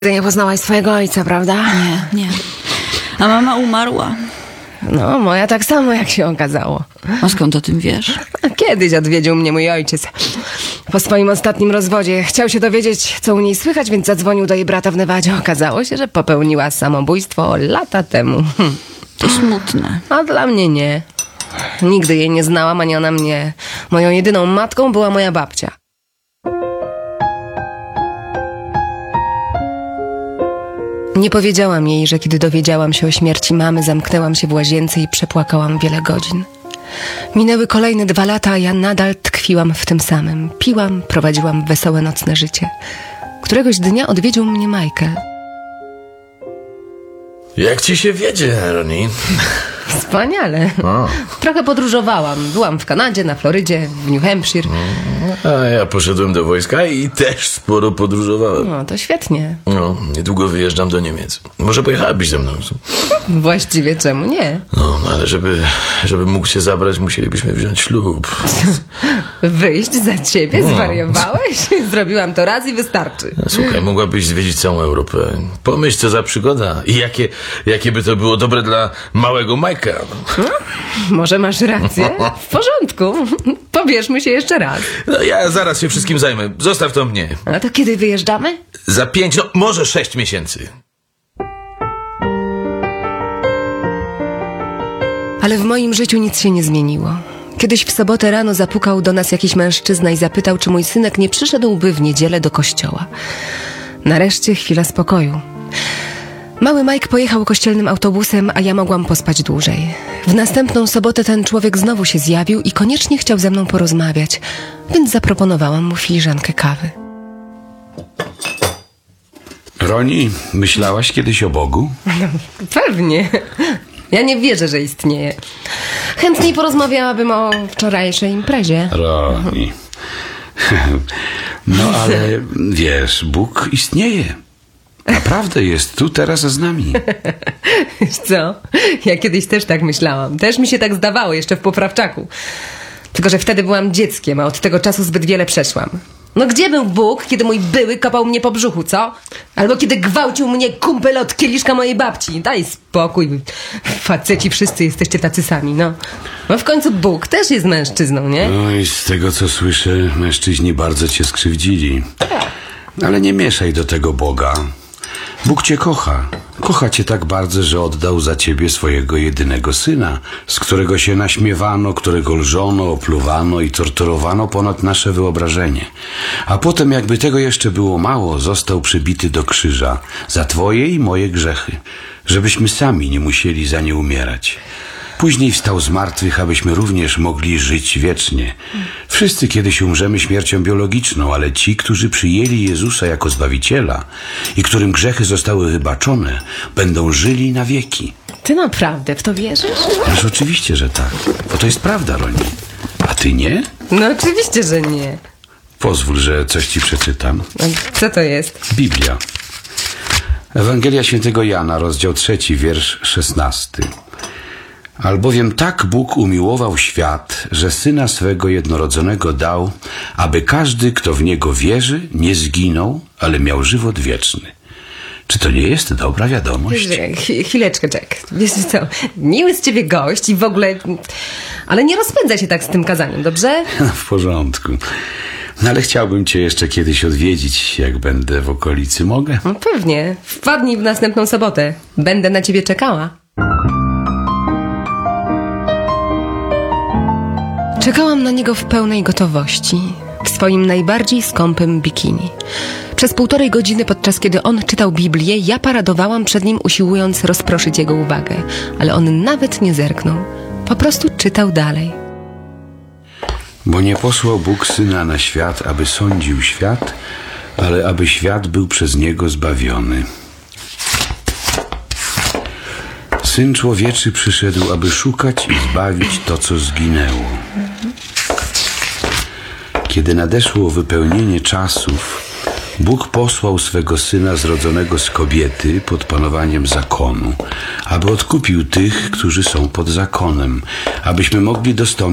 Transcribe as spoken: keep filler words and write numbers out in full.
Ty nie poznałaś swojego ojca, prawda? Nie, nie. A mama umarła. No, moja tak samo, jak się okazało. A skąd o tym wiesz? A kiedyś odwiedził mnie mój ojciec. Po swoim ostatnim rozwodzie chciał się dowiedzieć, co u niej słychać, więc zadzwonił do jej brata w Nevadzie. Okazało się, że popełniła samobójstwo lata temu. Hm. To smutne. A dla mnie nie. Nigdy jej nie znałam, ani ona mnie. Moją jedyną matką była moja babcia. Nie powiedziałam jej, że kiedy dowiedziałam się o śmierci mamy, zamknęłam się w łazience i przepłakałam wiele godzin. Minęły kolejne dwa lata, a ja nadal tkwiłam w tym samym. Piłam, prowadziłam wesołe nocne życie. Któregoś dnia odwiedził mnie Michael. Jak ci się wiedzie, Ronnie? Wspaniale. O. Trochę podróżowałam. Byłam w Kanadzie, na Florydzie, w New Hampshire. A ja poszedłem do wojska i też sporo podróżowałem. No, to świetnie. No, niedługo wyjeżdżam do Niemiec. Może pojechałabyś ze mną? Właściwie czemu nie? No, ale żeby, żeby mógł się zabrać, musielibyśmy wziąć ślub. Wyjść za ciebie? Zwariowałeś? Zrobiłam to raz i wystarczy. Słuchaj, mogłabyś zwiedzić całą Europę. Pomyśl, co za przygoda. I jakie, jakie by to było dobre dla małego Majka. No, może masz rację. W porządku. Pobierzmy się jeszcze raz. No, ja zaraz się wszystkim zajmę. Zostaw to mnie. A to kiedy wyjeżdżamy? Za pięć, no może sześć miesięcy. Ale w moim życiu nic się nie zmieniło. Kiedyś w sobotę rano zapukał do nas jakiś mężczyzna i zapytał, czy mój synek nie przyszedłby w niedzielę do kościoła. Nareszcie chwila spokoju. Mały Mike pojechał kościelnym autobusem, a ja mogłam pospać dłużej. W następną sobotę ten człowiek znowu się zjawił i koniecznie chciał ze mną porozmawiać, więc zaproponowałam mu filiżankę kawy. Roni, myślałaś kiedyś o Bogu? No, pewnie. Ja nie wierzę, że istnieje. Chętniej porozmawiałabym o wczorajszej imprezie. Roni. No ale wiesz, Bóg istnieje. Naprawdę jest tu teraz z nami. Wiesz co? Ja kiedyś też tak myślałam. Też mi się tak zdawało, jeszcze w poprawczaku. Tylko że wtedy byłam dzieckiem, a od tego czasu zbyt wiele przeszłam. No gdzie był Bóg, kiedy mój były kopał mnie po brzuchu, co? Albo kiedy gwałcił mnie kumpel od kieliszka mojej babci. Daj spokój. Faceci wszyscy jesteście tacy sami, no. No w końcu Bóg też jest mężczyzną, nie? No i z tego co słyszę, mężczyźni bardzo cię skrzywdzili. Ale nie mieszaj do tego Boga. Bóg cię kocha. Kocha cię tak bardzo, że oddał za ciebie swojego jedynego syna, z którego się naśmiewano, którego lżono, opluwano i torturowano ponad nasze wyobrażenie. A potem, jakby tego jeszcze było mało, został przybity do krzyża za twoje i moje grzechy, żebyśmy sami nie musieli za nie umierać. Później wstał z martwych, abyśmy również mogli żyć wiecznie. Wszyscy kiedyś umrzemy śmiercią biologiczną, ale ci, którzy przyjęli Jezusa jako Zbawiciela i którym grzechy zostały wybaczone, będą żyli na wieki. Ty naprawdę w to wierzysz? Ależ oczywiście, że tak. Bo to jest prawda, Roni. A ty nie? No oczywiście, że nie. Pozwól, że coś ci przeczytam. A co to jest? Biblia. Ewangelia Świętego Jana, rozdział trzeci, wiersz szesnasty. Albowiem tak Bóg umiłował świat, że Syna swego jednorodzonego dał, aby każdy, kto w Niego wierzy, nie zginął, ale miał żywot wieczny. Czy to nie jest dobra wiadomość? Ch- chwileczkę, Jack. Wiesz co, miły z ciebie gość i w ogóle... Ale nie rozpędzaj się tak z tym kazaniem, dobrze? No, w porządku. No, ale chciałbym cię jeszcze kiedyś odwiedzić, jak będę w okolicy. Mogę? No pewnie. Wpadnij w następną sobotę. Będę na ciebie czekała. Czekałam na niego w pełnej gotowości, w swoim najbardziej skąpym bikini. Przez półtorej godziny, podczas kiedy on czytał Biblię, ja paradowałam przed nim, usiłując rozproszyć jego uwagę. Ale on nawet nie zerknął. Po prostu czytał dalej. Bo nie posłał Bóg Syna na świat, aby sądził świat, ale aby świat był przez Niego zbawiony. Syn Człowieczy przyszedł, aby szukać i zbawić to, co zginęło. Kiedy nadeszło wypełnienie czasów, Bóg posłał swego Syna zrodzonego z kobiety pod panowaniem zakonu, aby odkupił tych, którzy są pod zakonem, abyśmy mogli dostąpić